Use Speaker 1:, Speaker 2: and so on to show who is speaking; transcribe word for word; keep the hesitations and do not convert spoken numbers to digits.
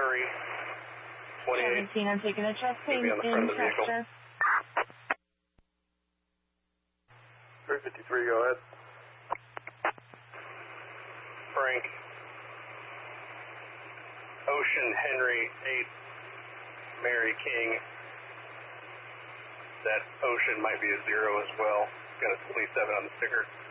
Speaker 1: Curry, twenty-eight.
Speaker 2: seventeen, I'm taking a chest pain
Speaker 1: Be on the front
Speaker 2: in
Speaker 1: of the vehicle.
Speaker 2: Chester.
Speaker 1: three fifty-three, go ahead. Frank. Ocean Henry eight, Mary King. That Ocean might be a zero as well. Got a twenty-seven on the sticker.